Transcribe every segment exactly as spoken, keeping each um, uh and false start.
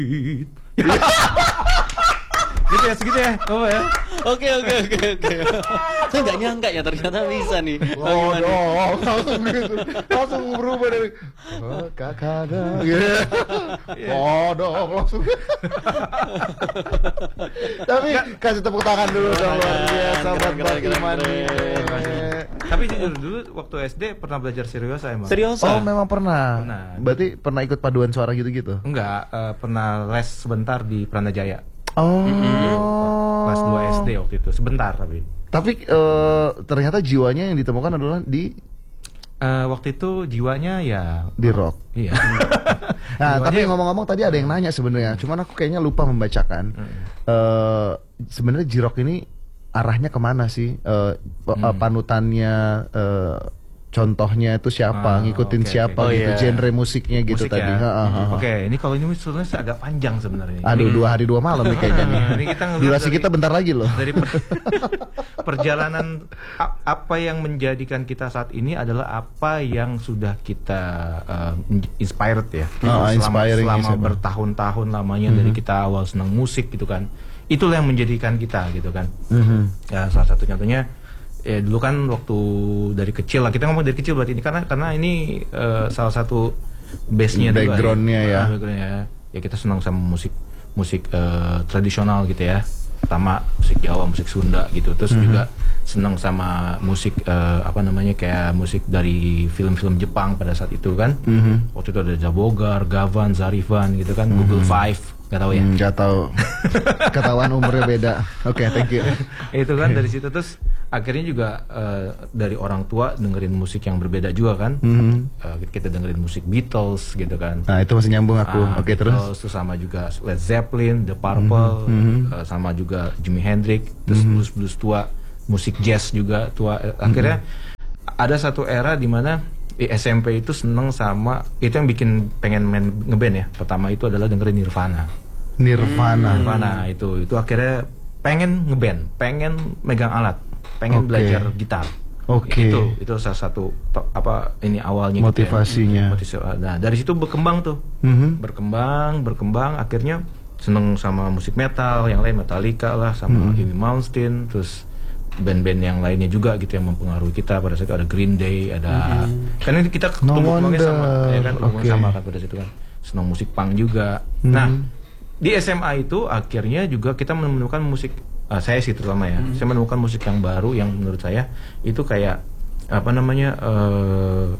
Gitu ya, segitu ya. Oh ya. Oke oke oke oke. Saya nggak nyangka ya ternyata bisa nih. Oh, oh, langsung gitu, langsung berubah dari oh, kakak dong, gitu. Oh, dong, langsung. Tapi kasih tepuk tangan dulu dong, luar biasa buat Bang Iman nih. Tapi jujur dulu waktu S D pernah belajar seriosa emang. Serius? Oh, memang pernah. Pernah. Berarti pernah ikut paduan suara gitu-gitu? Enggak, eh, pernah les sebentar di Pranajaya. Oh. Kelas dua S D waktu itu, sebentar tapi. Tapi eh, ternyata jiwanya yang ditemukan adalah di Eh, waktu itu jiwanya ya di rock. iya. Nah, Jiwanya- tapi ngomong-ngomong tadi ada yang nanya sebenarnya, cuman aku kayaknya lupa membacakan. Eh, sebenarnya J-Rock ini arahnya kemana sih? Eh, Hmm. panutannya, eh, contohnya itu siapa? Ah, Ngikutin oke, siapa oke. Oh, gitu? iya. Genre musiknya gitu Musik tadi. ya. Ha, ha, ha. Oke, ini kalau ini sebenarnya agak panjang sebenarnya. Aduh, Ini dua hari dua malam nih kayaknya nih. Ini kita ngeliat Durasi dari- kita bentar lagi loh. dari per- perjalanan a- apa yang menjadikan kita saat ini adalah apa yang sudah kita uh, inspired ya. Oh, selama inspiring selama is emang. bertahun-tahun lamanya dari kita awal senang musik gitu kan. Itulah yang menjadikan kita gitu kan. Mhm. Ya salah satu contohnya ya dulu kan waktu dari kecil lah, kita ngomong dari kecil berarti ini karena karena ini eh, salah satu base-nya juga Background-nya ya. Ah, background-nya ya. Ya kita senang sama musik musik eh, tradisional gitu ya. Pertama musik Jawa, musik Sunda gitu. Terus juga senang sama musik eh, apa namanya kayak musik dari film-film Jepang pada saat itu kan. Mhm. Waktu itu ada Jabogar, Gavan, Zarivan gitu kan, Google Five, gak tahu ya. Hmm, nggak tahu. Ketahuan umurnya beda. Oke, thank you. Itu kan dari situ terus akhirnya juga eh, dari orang tua dengerin musik yang berbeda juga kan. Mhm. Eh, kita dengerin musik Beatles gitu kan. Nah, itu masih nyambung aku. Ah, Oke, terus. Beatles, terus sama juga Led Zeppelin, The Purple, eh, sama juga Jimi Hendrix, terus blues blues tua, musik jazz juga tua. Eh, akhirnya ada satu era di mana di S M P itu seneng sama itu yang bikin pengen main ngeband ya. Pertama itu adalah dengerin Nirvana. Nirvana. Nirvana itu itu akhirnya pengen ngeband, pengen megang alat, pengen Oke. belajar gitar. Oke. Itu itu salah satu to- apa ini awalnya gitu ya. Motivasinya. Motivasi- Nah, dari situ berkembang tuh. Mhm. Berkembang, berkembang akhirnya seneng sama musik metal, yang lain Metallica lah sama Amy Malmsteen, terus band-band yang lainnya juga gitu yang mempengaruhi kita pada saat itu ada Green Day, ada karena ini kita No tumbuh-kembangnya sama wonder. ya kan, tumbuh Oke. sama kan pada situ kan. Senang musik punk juga. Nah, di S M A itu akhirnya juga kita menemukan musik uh, saya sih terutama ya. Saya menemukan musik yang baru yang menurut saya itu kayak apa namanya eh,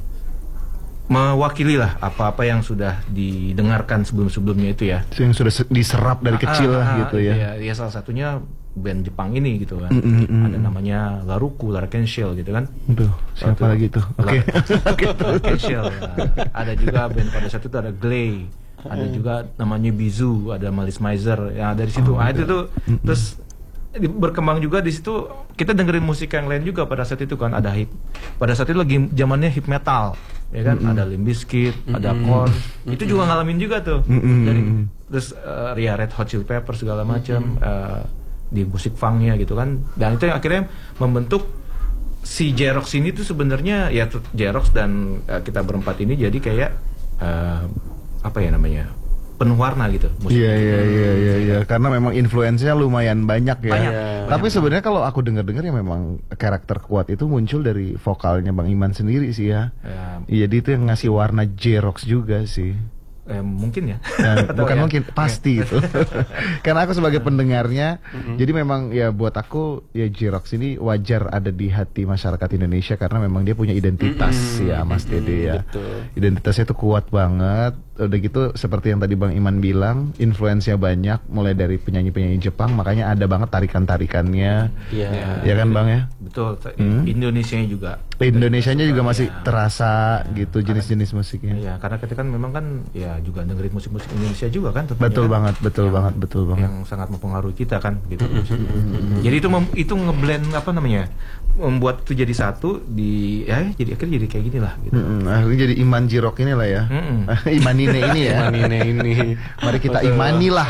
mewakili lah apa-apa yang sudah didengarkan sebelum-sebelumnya itu ya. Yang sudah se- diserap dari kecil Ah, lah ah, gitu ya. Iya, iya, salah satunya band Jepang ini gitu kan. Mm, mm, mm, Ada namanya Laruku, Larken Shell gitu kan. Aduh, siapa Satu- lagi tuh? Oke. Oke, terus. Larken Shell. Nah, ada juga band pada saat itu ada Glay. Ada juga namanya Bizu, ada Malice Mizer. Ya dari situ. Ah itu tuh terus di- berkembang juga di situ kita dengerin musik yang lain juga pada saat itu kan ada hip. Pada saat itu lagi zamannya hip metal. Ya kan ada Limp Bizkit, ada Korn. Itu juga ngalamin juga tuh. Dari terus eh, Ria Red Hot Chili Peppers segala macam eh, di musik funknya gitu kan. Dan itu yang akhirnya membentuk si J-Rox ini tuh sebenarnya ya tuh J-Rox dan eh, kita berempat ini jadi kayak eh, apa ya namanya penuh warna gitu musiknya. Iya iya iya iya iya karena memang influence-nya lumayan banyak ya. Banyak, Tapi banyak. sebenarnya kalau aku dengar-dengar ya memang karakter kuat itu muncul dari vokalnya Bang Iman sendiri sih ya. Ya, Iya, jadi itu yang ngasih warna J-Rox juga sih. eh, mungkin ya. Dan Atau bukan ya. mungkin, pasti itu. Karena aku sebagai pendengarnya, jadi memang ya buat aku ya J-Rox ini wajar ada di hati masyarakat Indonesia karena memang dia punya identitas ya Mas Dede ya. betul. Identitasnya itu kuat banget. Udah gitu seperti yang tadi Bang Iman bilang, influence-nya banyak mulai dari penyanyi-penyanyi Jepang, makanya ada banget tarikan-tarikannya. Iya. Ya kan Bang ya? Betul. t- Hmm. Indonesianya juga. Indonesianya juga masih Ya. terasa gitu jenis-jenis musiknya. Ya, karena kita kan memang kan ya juga dengerin musik-musik Indonesia juga kan tentunya Betul kan. banget, betul banget, betul banget. Yang sangat mempengaruhi kita kan gitu. Jadi itu mem- itu ngeblend apa namanya? Membuat itu jadi satu di ya jadi akhirnya jadi kayak gini lah gitu. Mm-mm, akhirnya jadi Iman J-Rock ini lah ya. Mm-mm. Iman imanine ini ya. Imanine ini. Mari kita imanilah.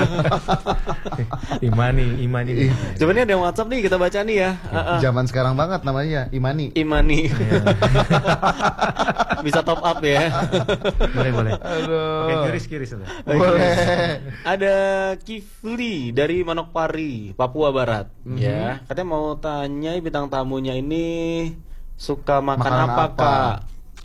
Imani, Imani. Coba nih ada yang WhatsApp nih kita baca nih ya. Uh-uh. Zaman sekarang banget namanya Imani. Imani. Bisa top up ya. Boleh, boleh. Aduh. Oke, kiris-kiris aja. Boleh. Ada Kifli dari Manokwari, Papua Barat. Ya, katanya mau tanya bintang tamunya ini suka makan, Makanan apa, apa? Kak?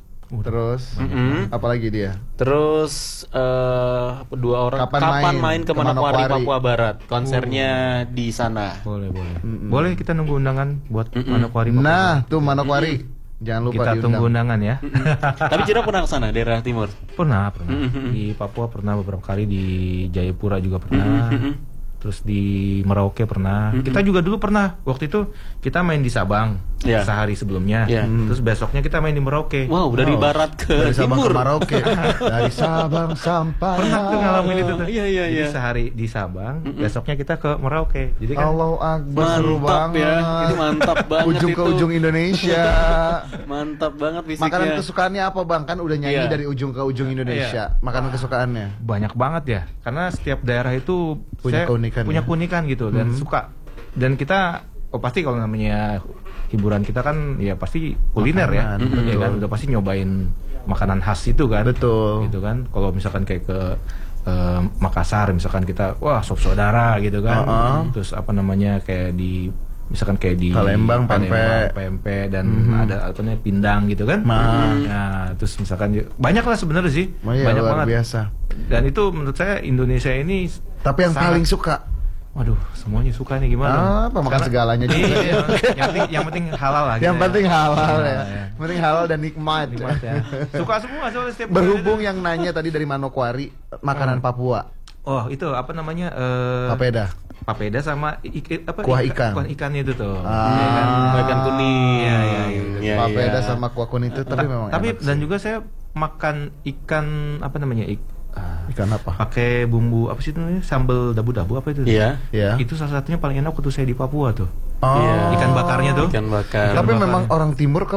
Terus Mm-mm. apalagi dia? Terus eh dua orang Kapan kapan, main main, ke ke Manokwari, Manokwari? Papua Barat? Konsernya di sana. Boleh, boleh. Boleh kita nunggu undangan buat Manokwari. Nah, tuh Manokwari. Jangan lupa kita tunggu diundang. undangan ya. Tapi Ciro pernah ke sana daerah timur? Pernah, pernah. Di Papua pernah beberapa kali, di Jayapura juga pernah. Terus di Merauke pernah. Kita juga dulu pernah. Waktu itu kita main di Sabang Ya. sehari sebelumnya. Ya. Terus besoknya kita main di Merauke. Wow, dari Wow. barat ke Dari Sabang timur. ke Merauke. Dari Sabang sampai Pernah tuh ngalamin itu tuh. Iya, iya, Jadi iya. sehari di Sabang, besoknya kita ke Merauke. Jadi kan Allahu Akbar, seru Mantap banget. ya. Itu mantap banget Ujung ke itu. ujung Indonesia. Mantap banget fisiknya. Makanan kesukaannya apa Bang? Kan udah nyanyi Iya. dari ujung ke ujung Indonesia. Makanan kesukaannya. banyak banget ya. Karena setiap daerah itu Punya saya keunikan punya ya? keunikan gitu dan suka. Dan kita oh pasti kalau namanya hiburan kita kan ya pasti kuliner Makanan, ya. betul. Ya kan udah pasti nyobain makanan khas itu kan. Betul. Gitu kan. Kalau misalkan kayak ke eh, Makassar misalkan kita wah sop saudara gitu kan. Uh-uh. Terus apa namanya kayak di misalkan kayak di Palembang, pempek. pempek dan ada apa namanya pindang gitu kan. Ma. Nah, terus misalkan banyak lah sebenarnya sih. Oh iya, banyak luar banget. biasa. Dan itu menurut saya Indonesia ini Tapi yang sangat- paling suka waduh, semuanya suka nih gimana? Ah, apa makan Karena- segalanya juga. Iya, yang penting yang penting halal lah. yang gitu penting ya. halal Iya, ya. iya. Yang penting halal dan nikmat. Nikmat ya. Suka semua soalnya setiap Berhubung kali yang nanya tadi dari Manokwari, makanan Papua, itu. Oh, itu apa namanya? Eh papeda. papeda sama i- i- apa Kuah ika- ikan. kuah ikannya itu tuh. Ah. Ya kan? Ikan kuning. Iya, iya, iya. Iya, Papeda iya. sama kuah kuning itu tapi memang Tapi enak dan sih. juga saya makan ikan apa namanya? Ik, ah, Ikan apa? pakai bumbu apa sih itu namanya? Sambal dabu-dabu apa itu? Iya. Ya. Itu salah satunya paling enak waktu saya di Papua tuh. Oh. Iya. Ikan bakarnya tuh. Ikan bakar. Tapi Ikan memang bakar. orang timur